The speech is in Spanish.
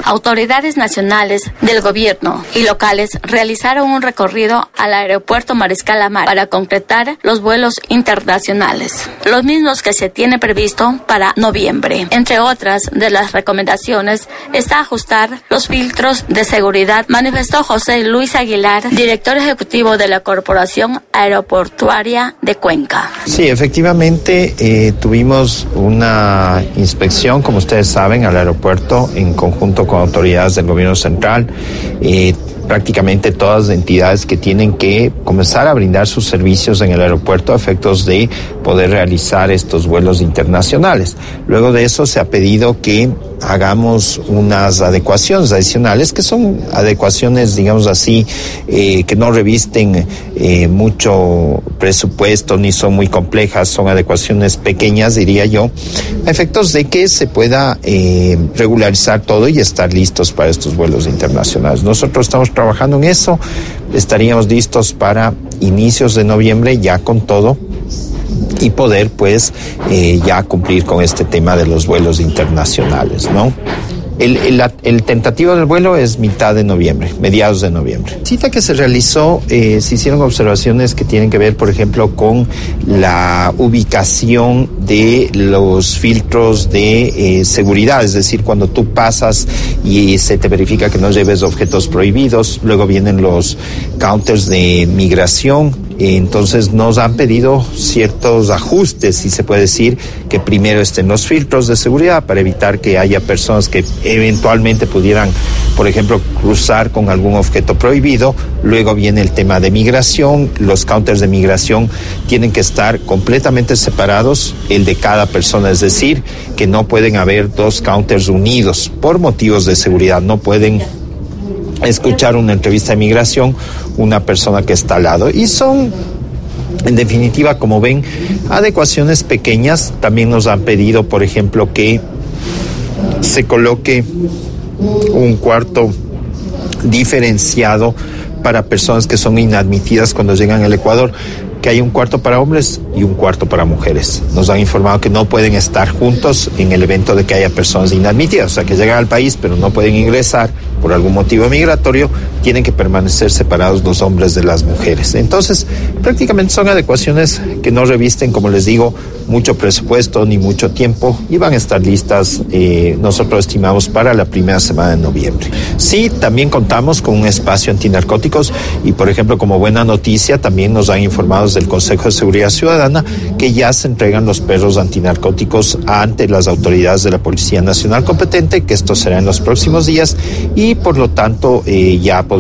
autoridades nacionales del gobierno y locales realizaron un recorrido al aeropuerto Mariscal Amar para concretar los vuelos internacionales, los mismos que se tiene previsto para noviembre. Entre otras de las recomendaciones está ajustar los filtros de seguridad, manifestó José Luis Aguilar, director ejecutivo de la Corporación Aeroportuaria de Cuenca. Sí, efectivamente tuvimos una inspección, como ustedes saben, al aeropuerto en conjunto con autoridades del gobierno central. Prácticamente todas las entidades que tienen que comenzar a brindar sus servicios en el aeropuerto a efectos de poder realizar estos vuelos internacionales. Luego de eso se ha pedido que hagamos unas adecuaciones adicionales, que son adecuaciones, digamos así, que no revisten mucho presupuesto ni son muy complejas, son adecuaciones pequeñas, diría yo, a efectos de que se pueda regularizar todo y estar listos para estos vuelos internacionales. Nosotros estamos trabajando en eso, estaríamos listos para inicios de noviembre ya con todo y poder pues ya cumplir con este tema de los vuelos internacionales, ¿no? El tentativo del vuelo es mitad de noviembre, mediados de noviembre. Cita que se realizó, se hicieron observaciones que tienen que ver, por ejemplo, con la ubicación de los filtros de seguridad, es decir, cuando tú pasas y se te verifica que no lleves objetos prohibidos, luego vienen los counters de migración. Entonces nos han pedido ciertos ajustes, si se puede decir, que primero estén los filtros de seguridad para evitar que haya personas que eventualmente pudieran, por ejemplo, cruzar con algún objeto prohibido. Luego viene el tema de migración. Los counters de migración tienen que estar completamente separados, el de cada persona, es decir, que no pueden haber dos counters unidos por motivos de seguridad. No pueden escuchar una entrevista de migración una persona que está al lado. Y son, en definitiva, como ven, adecuaciones pequeñas. También nos han pedido, por ejemplo, que se coloque un cuarto diferenciado para personas que son inadmitidas cuando llegan al Ecuador, que hay un cuarto para hombres y un cuarto para mujeres. Nos han informado que no pueden estar juntos en el evento de que haya personas inadmitidas, o sea, que llegan al país pero no pueden ingresar por algún motivo migratorio, tienen que permanecer separados los hombres de las mujeres. Entonces, prácticamente son adecuaciones que no revisten, como les digo, mucho presupuesto ni mucho tiempo y van a estar listas, nosotros estimamos, para la primera semana de noviembre. Sí, también contamos con un espacio antinarcóticos y, por ejemplo, como buena noticia, también nos han informado del Consejo de Seguridad Ciudadana que ya se entregan los perros antinarcóticos ante las autoridades de la Policía Nacional competente, que esto será en los próximos días y por lo tanto ya